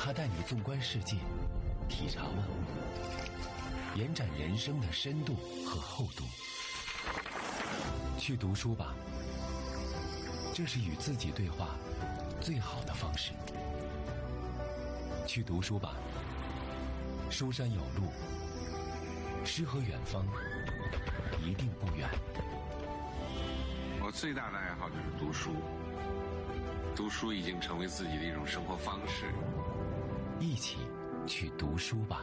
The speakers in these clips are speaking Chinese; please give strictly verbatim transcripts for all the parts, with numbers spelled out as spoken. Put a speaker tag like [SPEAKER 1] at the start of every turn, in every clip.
[SPEAKER 1] 他带你纵观世界，体察万物，延展人生的深度和厚度。去读书吧，这是与自己对话最好的方式。去读书吧，书山有路，诗和远方一定不远。
[SPEAKER 2] 我最大的爱好就是读书，读书已经成为自己的一种生活方式。
[SPEAKER 1] 一起去读书吧。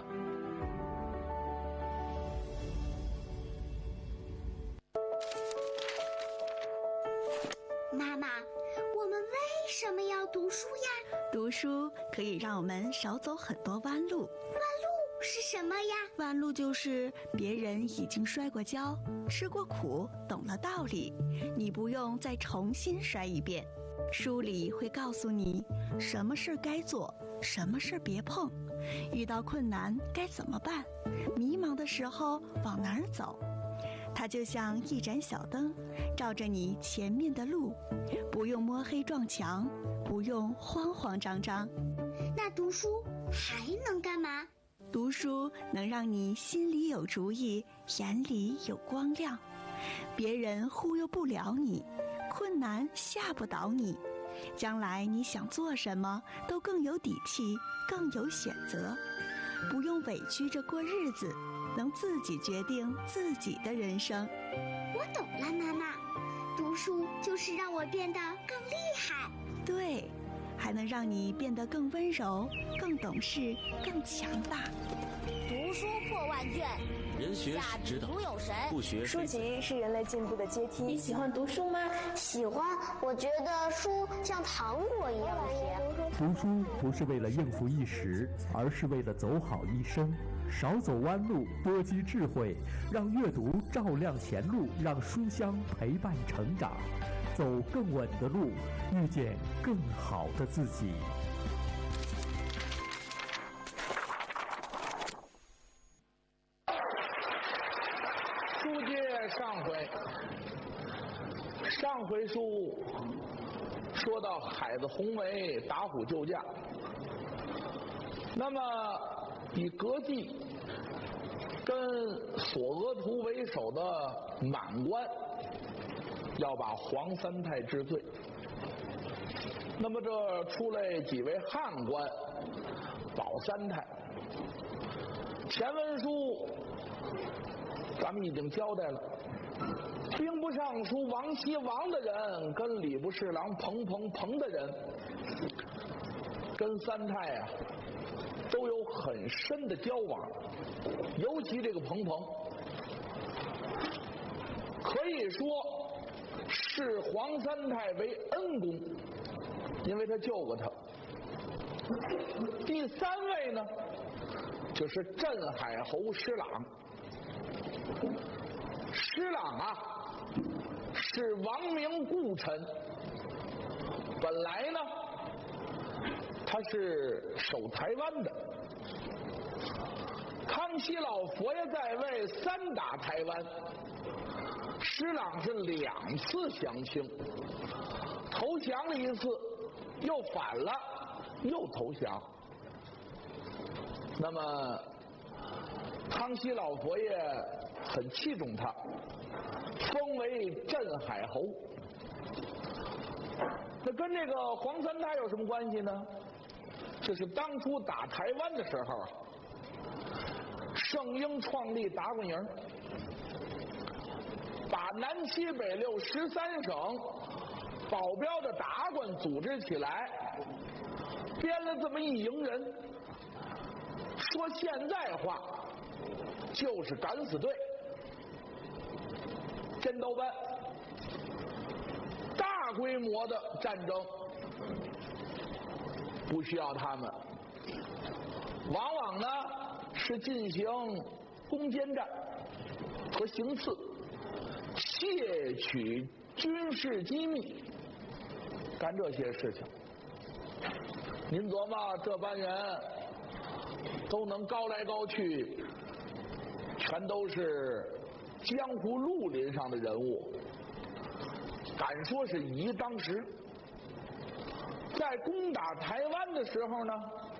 [SPEAKER 3] 妈妈，我们为什么要读书呀？
[SPEAKER 4] 读书可以让我们少走很多弯路。弯
[SPEAKER 3] 路是什么呀？
[SPEAKER 4] 弯路就是别人已经摔过跤，吃过苦，懂了道理，你不用再重新摔一遍。书里会告诉你什么事该做，什么事别碰，遇到困难该怎么办，迷茫的时候往哪儿走。它就像一盏小灯，照着你前面的路，不用摸黑撞墙，不用慌慌张张。
[SPEAKER 3] 那读书还能干嘛？
[SPEAKER 4] 读书能让你心里有主意，眼里有光亮，别人忽悠不了你，困难吓不倒你，将来你想做什么都更有底气，更有选择，不用委屈着过日子，能自己决定自己的人生。
[SPEAKER 3] 我懂了，妈妈，读书就是让我变得更厉害。
[SPEAKER 4] 对，还能让你变得更温柔，更懂事，更强大。
[SPEAKER 5] 读书破万卷，
[SPEAKER 6] 人学是指导，不学
[SPEAKER 7] 书籍是人类进步的阶梯。
[SPEAKER 8] 你喜欢读书吗？
[SPEAKER 5] 喜欢，我觉得书像糖果一样甜。
[SPEAKER 9] 读书不是为了应付一时，而是为了走好一生。少走弯路，多积智慧，让阅读照亮前路，让书香陪伴成长，走更稳的路，遇见更好的自己。
[SPEAKER 10] 书接上回，上回书说到海子弘为打虎救驾，那么以葛季跟索额图为首的满官要把黄三太治罪，那么这出来几位汉官保三太。前文书咱们已经交代了，兵部尚书王熙王的人跟礼部侍郎彭彭彭的人跟三太啊都有很深的交往，尤其这个彭彭可以说视黄三太为恩公，因为他救过他。第三位呢就是镇海侯施琅。施琅啊是王明故臣，本来呢他是守台湾的。康熙老佛爷在位三打台湾，施琅是两次降清，投降了一次又反了又投降。那么康熙老佛爷很器重他，封为镇海侯。那跟这个黄三太有什么关系呢？就是当初打台湾的时候啊，圣英创立打滚营，把南七北六十三省保镖的打滚组织起来，编了这么一营人，说现在话就是敢死队、尖刀班，大规模的战争不需要他们，往往呢是进行攻坚战和行刺，窃取军事机密，干这些事情。您琢磨这班人都能高来高去，全都是江湖绿林上的人物，敢说是以一当十。在攻打台湾的时候呢，